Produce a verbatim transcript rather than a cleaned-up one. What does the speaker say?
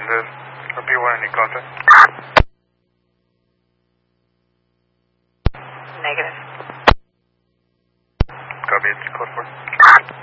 is for P one, any contact? Negative. Copy, it's code four.